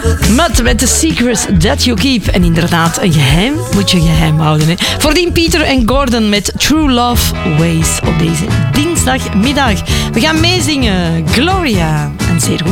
Mud met The Secrets That You Keep. En inderdaad, een geheim moet je geheim houden. Hè. Voordien Peter en Gordon met True Love Ways op deze dinsdagmiddag. We gaan meezingen. Gloria. En zeer goed.